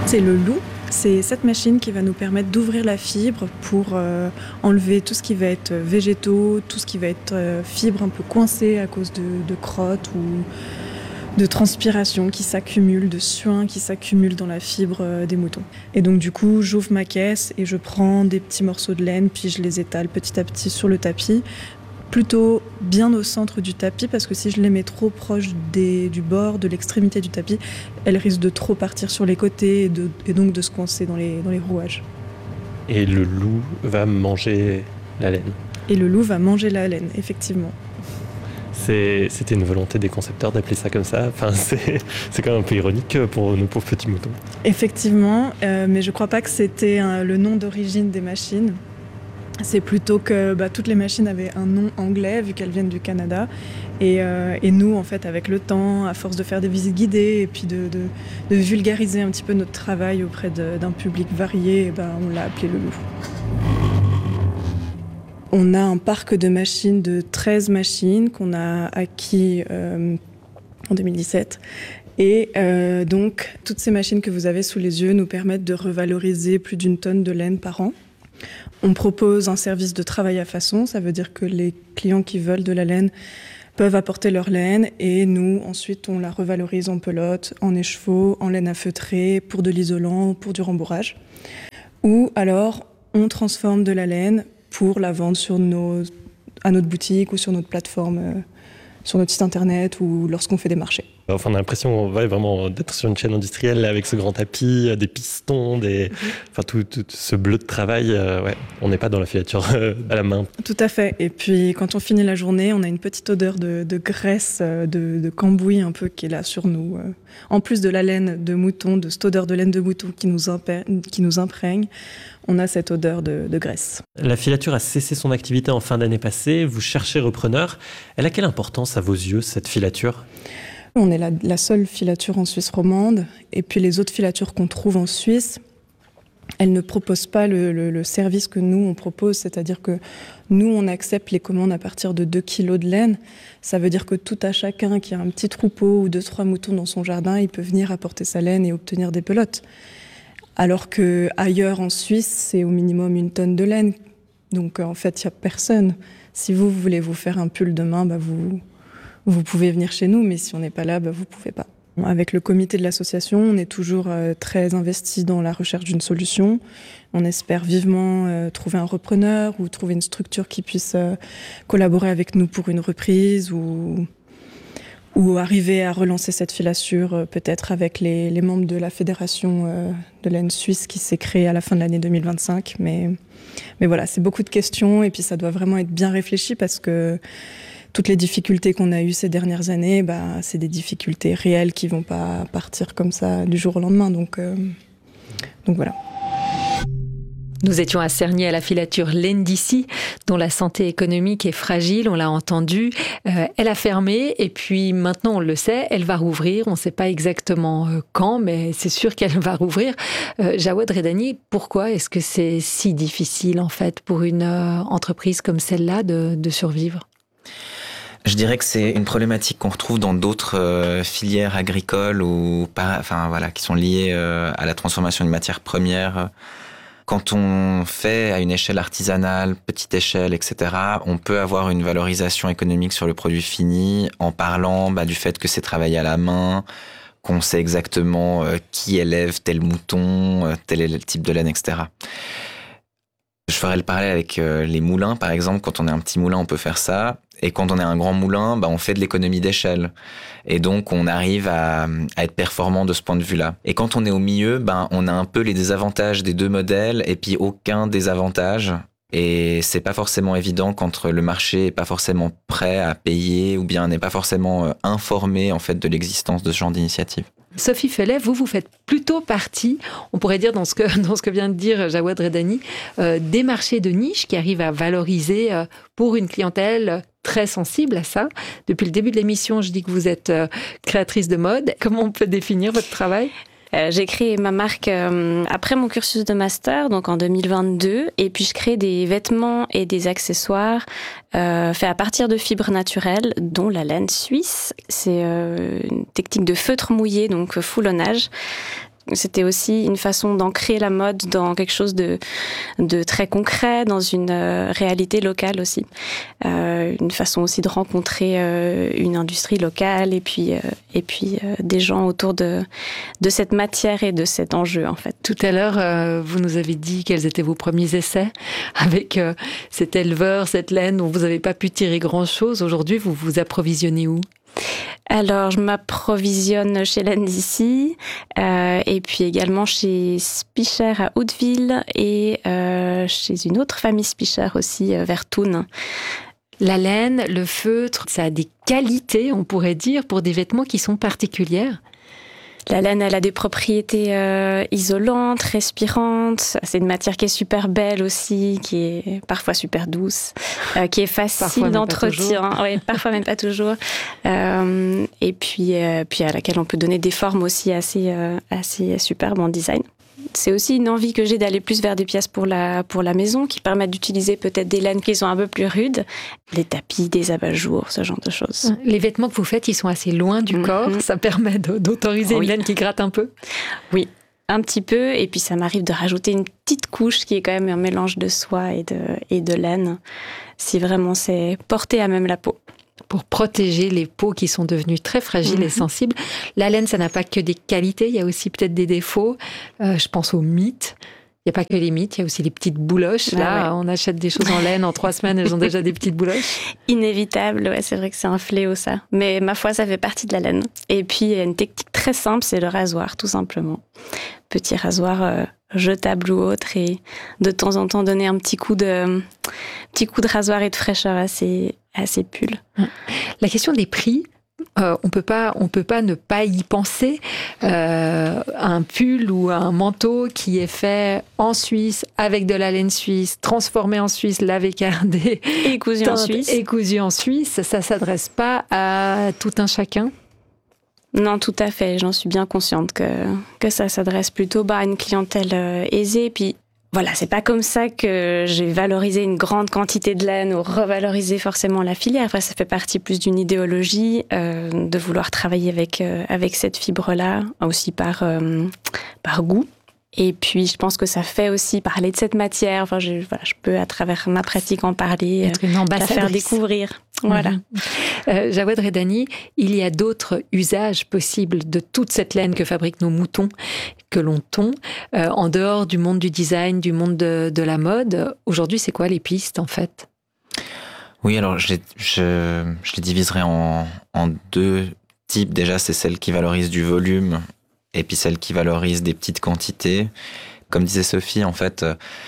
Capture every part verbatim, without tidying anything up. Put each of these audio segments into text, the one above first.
C'est le Lou. C'est cette machine qui va nous permettre d'ouvrir la fibre pour euh, enlever tout ce qui va être végétaux, tout ce qui va être euh, fibre un peu coincée à cause de, de crottes ou de transpiration qui s'accumule, de suin qui s'accumule dans la fibre euh, des moutons. Et donc du coup, j'ouvre ma caisse et je prends des petits morceaux de laine, puis je les étale petit à petit sur le tapis, plutôt bien au centre du tapis, parce que si je les mets trop proche des, du bord, de l'extrémité du tapis, elles risquent de trop partir sur les côtés et, de, et donc de se coincer dans les, dans les rouages. Et le loup va manger la laine. Et le loup va manger la laine, effectivement. C'est, c'était une volonté des concepteurs d'appeler ça comme ça. Enfin, c'est, c'est quand même un peu ironique pour nos pauvres petits moutons. Effectivement, euh, mais je ne crois pas que c'était hein, le nom d'origine des machines. C'est plutôt que bah, toutes les machines avaient un nom anglais, vu qu'elles viennent du Canada. Et, euh, et nous, en fait, avec le temps, à force de faire des visites guidées et puis de, de, de vulgariser un petit peu notre travail auprès de, d'un public varié, bah, on l'a appelé le loup. On a un parc de machines de treize machines qu'on a acquis euh, en deux mille dix-sept. Et euh, donc, toutes ces machines que vous avez sous les yeux nous permettent de revaloriser plus d'une tonne de laine par an. On propose un service de travail à façon, ça veut dire que les clients qui veulent de la laine peuvent apporter leur laine et nous, ensuite, on la revalorise en pelote, en écheveau, en laine à feutrer, pour de l'isolant, pour du rembourrage. Ou alors, on transforme de la laine pour la vendre sur nos, à notre boutique ou sur notre plateforme, euh, sur notre site internet ou lorsqu'on fait des marchés. Enfin, on a l'impression ouais, vraiment d'être sur une chaîne industrielle avec ce grand tapis, des pistons, des... Mmh. Enfin, tout, tout ce bleu de travail. Euh, ouais. On n'est pas dans la filature euh, à la main. Tout à fait. Et puis, quand on finit la journée, on a une petite odeur de, de graisse, de, de cambouis un peu qui est là sur nous. Euh, en plus de la laine de mouton, de cette odeur de laine de mouton qui nous, impè... qui nous imprègne, on a cette odeur de, de graisse. La filature a cessé son activité en fin d'année passée. Vous cherchez repreneur. Elle a quelle importance à vos yeux, cette filature ? On est la, la seule filature en Suisse romande. Et puis les autres filatures qu'on trouve en Suisse, elles ne proposent pas le, le, le service que nous, on propose. C'est-à-dire que nous, on accepte les commandes à partir de deux kilos de laine. Ça veut dire que tout à chacun qui a un petit troupeau ou deux, trois moutons dans son jardin, il peut venir apporter sa laine et obtenir des pelotes. Alors qu'ailleurs en Suisse, c'est au minimum une tonne de laine. Donc en fait, il n'y a personne. Si vous, vous voulez vous faire un pull demain, bah vous... Vous pouvez venir chez nous, mais si on n'est pas là, bah vous ne pouvez pas. Avec le comité de l'association, on est toujours euh, très investi dans la recherche d'une solution. On espère vivement euh, trouver un repreneur ou trouver une structure qui puisse euh, collaborer avec nous pour une reprise ou, ou arriver à relancer cette filature euh, peut-être avec les, les membres de la fédération euh, de laine suisse qui s'est créée à la fin de l'année deux mille vingt-cinq. Mais, mais voilà, c'est beaucoup de questions et puis ça doit vraiment être bien réfléchi parce que toutes les difficultés qu'on a eues ces dernières années, bah, c'est des difficultés réelles qui ne vont pas partir comme ça du jour au lendemain. Donc, euh, donc voilà. Nous étions à Cernier à la filature Laine d'ici, dont la santé économique est fragile, on l'a entendu. Euh, elle a fermé et puis maintenant on le sait, elle va rouvrir. On ne sait pas exactement quand, mais c'est sûr qu'elle va rouvrir. Euh, Jawad Redani, pourquoi est-ce que c'est si difficile en fait pour une euh, entreprise comme celle-là de, de survivre ? Je dirais que c'est une problématique qu'on retrouve dans d'autres euh, filières agricoles ou pas, enfin voilà, qui sont liées euh, à la transformation de matières premières. Quand on fait à une échelle artisanale, petite échelle, et cetera, on peut avoir une valorisation économique sur le produit fini en parlant bah, du fait que c'est travaillé à la main, qu'on sait exactement euh, qui élève tel mouton, euh, tel est le type de laine, et cetera. Je ferai le parallèle avec euh, les moulins, par exemple. Quand on est un petit moulin, on peut faire ça. Et quand on est un grand moulin, bah, on fait de l'économie d'échelle. Et donc, on arrive à, à être performant de ce point de vue-là. Et quand on est au milieu, bah, on a un peu les désavantages des deux modèles et puis aucun désavantage. Et c'est pas forcément évident quand le marché est pas forcément prêt à payer ou bien n'est pas forcément informé, en fait, de l'existence de ce genre d'initiative. Sophie Fellet, vous, vous faites plutôt partie, on pourrait dire dans ce que, dans ce que vient de dire Jawad Redani, euh, des marchés de niche qui arrivent à valoriser euh, pour une clientèle très sensible à ça. Depuis le début de l'émission, je dis que vous êtes euh, créatrice de mode. Comment on peut définir votre travail ? Euh, j'ai créé ma marque euh, après mon cursus de master, donc en deux mille vingt-deux, et puis je crée des vêtements et des accessoires euh, faits à partir de fibres naturelles, dont la laine suisse. C'est euh, une technique de feutre mouillé, donc foulonnage. c'était aussi une façon d'ancrer la mode dans quelque chose de, de très concret, dans une euh, réalité locale aussi. Euh, une façon aussi de rencontrer euh, une industrie locale et puis, euh, et puis euh, des gens autour de, de cette matière et de cet enjeu, en fait. Tout à l'heure, euh, vous nous avez dit quels étaient vos premiers essais avec euh, cet éleveur, cette laine dont vous n'avez pas pu tirer grand-chose. Aujourd'hui, vous vous approvisionnez où ? Alors, je m'approvisionne chez Lendisi euh, et puis également chez Spicher à Hauteville et euh, chez une autre famille Spicher aussi, euh, vers Thun. La laine, le feutre, ça a des qualités, on pourrait dire, pour des vêtements qui sont particulières. La laine, elle a des propriétés euh, isolantes, respirantes. C'est une matière qui est super belle aussi, qui est parfois super douce, euh, qui est facile d'entretien. Oui, parfois même pas toujours. Euh, et puis, euh, puis à laquelle on peut donner des formes aussi assez, euh, assez superbes en design. C'est aussi une envie que j'ai d'aller plus vers des pièces pour la, pour la maison qui permettent d'utiliser peut-être des laines qui sont un peu plus rudes, des tapis, des abat-jours, ce genre de choses. Les vêtements que vous faites, ils sont assez loin du mm-hmm. corps. Ça permet d'autoriser oui. une laine qui gratte un peu. Oui, un petit peu. Et puis ça m'arrive de rajouter une petite couche qui est quand même un mélange de soie et de, et de laine, si vraiment c'est porté à même la peau. Pour protéger les peaux qui sont devenues très fragiles mmh. et sensibles. La laine, ça n'a pas que des qualités, il y a aussi peut-être des défauts. Euh, je pense aux mites. Il n'y a pas que les mites, il y a aussi les petites bouloches. Ah, Là, ouais. on achète des choses en laine, en trois semaines, elles ont déjà des petites bouloches. Inévitable, ouais, c'est vrai que c'est un fléau, ça. Mais ma foi, ça fait partie de la laine. Et puis, il y a une technique très simple, c'est le rasoir, tout simplement. Petit rasoir euh, jetable ou autre, et de temps en temps, donner un petit coup de, petit coup de rasoir et de fraîcheur à ces, à ces pulls. La question des prix, Euh, on peut pas, on peut pas ne pas y penser. Euh, un pull ou un manteau qui est fait en Suisse avec de la laine suisse, transformé en Suisse, lavé, cardé, et cousu en Suisse, et cousu en Suisse, ça s'adresse pas à tout un chacun. Non, tout à fait. J'en suis bien consciente que que ça s'adresse plutôt bah, à une clientèle euh, aisée. Puis voilà, c'est pas comme ça que j'ai valorisé une grande quantité de laine ou revalorisé forcément la filière. Enfin, ça fait partie plus d'une idéologie euh, de vouloir travailler avec euh, avec cette fibre-là, aussi par euh, par goût. Et puis, je pense que ça fait aussi parler de cette matière. Enfin, je, voilà, je peux, à travers ma pratique, en parler, être une ambassadrice, la faire découvrir. Voilà. Mmh. Euh, Jawed Redani, il y a d'autres usages possibles de toute cette laine que fabriquent nos moutons, que l'on tond, euh, en dehors du monde du design, du monde de, de la mode. Aujourd'hui, c'est quoi les pistes, en fait ? Oui, alors je les, je, je les diviserai en, en deux types. Déjà, c'est celle qui valorise du volume, et puis celle qui valorise des petites quantités. Comme disait Sophie, en fait,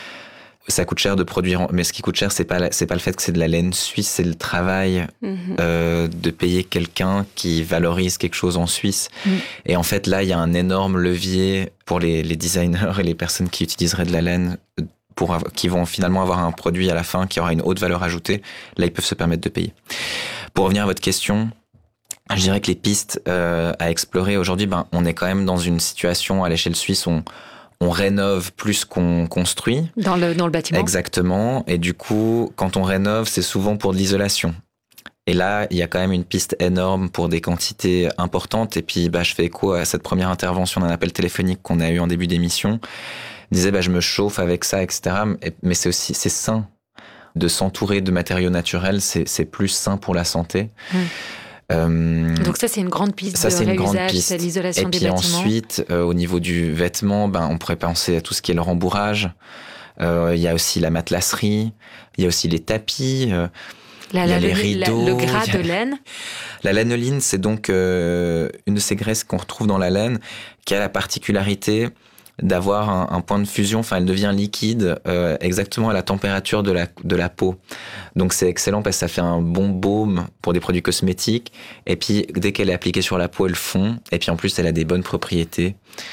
ça coûte cher de produire, mais ce qui coûte cher, c'est pas c'est pas le fait que c'est de la laine suisse, c'est le travail mmh. euh, de payer quelqu'un qui valorise quelque chose en Suisse. Mmh. Et en fait, là, il y a un énorme levier pour les, les designers et les personnes qui utiliseraient de la laine, pour qui vont finalement avoir un produit à la fin qui aura une haute valeur ajoutée. Là, ils peuvent se permettre de payer. Pour revenir à votre question, je dirais que les pistes euh, à explorer aujourd'hui, ben, on est quand même dans une situation à l'échelle suisse où on, on rénove plus qu'on construit. Dans le, dans le bâtiment. Exactement. Et du coup, quand on rénove, c'est souvent pour de l'isolation. Et là, il y a quand même une piste énorme pour des quantités importantes. Et puis, bah, je fais écho à cette première intervention d'un appel téléphonique qu'on a eu en début d'émission. Je disais, bah, je me chauffe avec ça, et cetera. Mais c'est aussi, c'est sain de s'entourer de matériaux naturels. C'est, c'est plus sain pour la santé. Mmh. Euh, Donc ça, c'est une grande piste ça, de c'est réusage, une grande piste. C'est l'isolation des bâtiments. Et puis ensuite, euh, au niveau du vêtement, ben, on pourrait penser à tout ce qui est le rembourrage. Euh, il y a aussi la matelasserie, il y a aussi les tapis, euh, la, il y a la, les le, rideaux. La, le gras a... de laine. La lanoline, c'est donc euh, une de ces graisses qu'on retrouve dans la laine, qui a la particularité d'avoir un, un point de fusion, enfin elle devient liquide euh, exactement à la température de la, de la peau. Donc c'est excellent parce que ça fait un bon baume pour des produits cosmétiques, et puis dès qu'elle est appliquée sur la peau, elle fond, et puis en plus elle a des bonnes propriétés.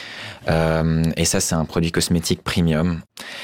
Euh, et ça, c'est un produit cosmétique premium.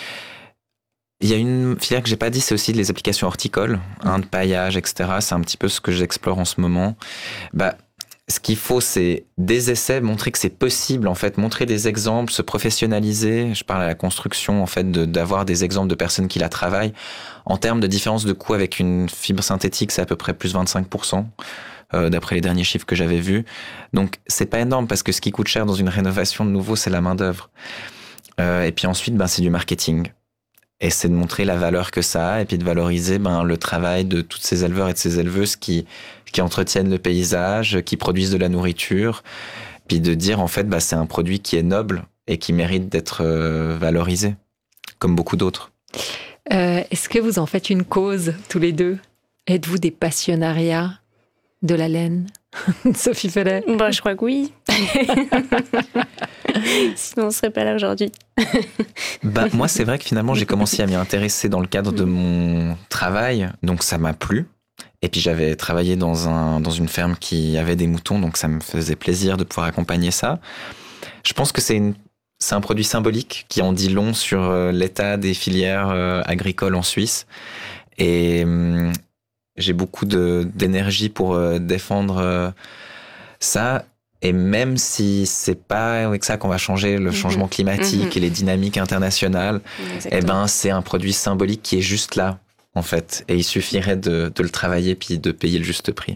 Il y a une filière que j'ai pas dit, c'est aussi les applications horticoles, hein, de paillage, et cetera. C'est un petit peu ce que j'explore en ce moment. Bah, ce qu'il faut, c'est des essais, montrer que c'est possible, en fait, montrer des exemples, se professionnaliser. Je parle à la construction, en fait, de, d'avoir des exemples de personnes qui la travaillent. En termes de différence de coût avec une fibre synthétique, c'est à peu près plus vingt-cinq pour cent. euh, d'après les derniers chiffres que j'avais vus. Donc, c'est pas énorme parce que ce qui coûte cher dans une rénovation de nouveau, c'est la main-d'œuvre. Euh, et puis ensuite, ben, c'est du marketing. Et c'est de montrer la valeur que ça a et puis de valoriser ben, le travail de tous ces éleveurs et de ces éleveuses qui, qui entretiennent le paysage, qui produisent de la nourriture. Puis de dire, en fait, ben, c'est un produit qui est noble et qui mérite d'être euh, valorisé, comme beaucoup d'autres. Euh, est-ce que vous en faites une cause, tous les deux ? Êtes-vous des passionnariats de la laine ? Sophie Fellet ? Bah, je crois que oui. Sinon, on ne serait pas là aujourd'hui. Bah, moi, c'est vrai que finalement, j'ai commencé à m'y intéresser dans le cadre de mon travail. Donc, ça m'a plu. Et puis, j'avais travaillé dans, un, dans une ferme qui avait des moutons. Donc, ça me faisait plaisir de pouvoir accompagner ça. Je pense que c'est, une, c'est un produit symbolique qui en dit long sur l'état des filières agricoles en Suisse. Et hum, j'ai beaucoup de, d'énergie pour euh, défendre euh, ça. Et même si c'est pas avec ça qu'on va changer le changement climatique mmh. et les dynamiques internationales, eh ben, c'est un produit symbolique qui est juste là, en fait. Et il suffirait de, de le travailler puis de payer le juste prix.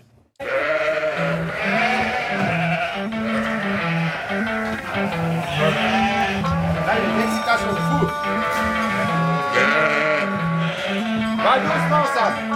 Va doucement, ça.